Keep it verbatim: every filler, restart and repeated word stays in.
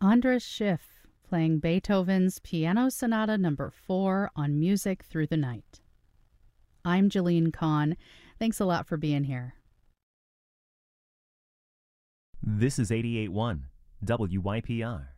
Andras Schiff playing Beethoven's Piano Sonata Number four on Music Through the Night. I'm Jeline Kahn. Thanks a lot for being here. This is eighty-eight point one W Y P R.